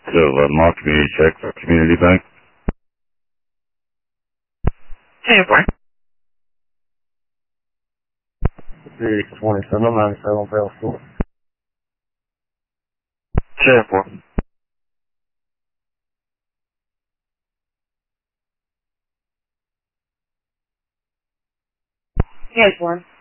to Lamar Community Check for Community Bank. 10-4. 627, 97 Bell Store. 10-4. 10-4.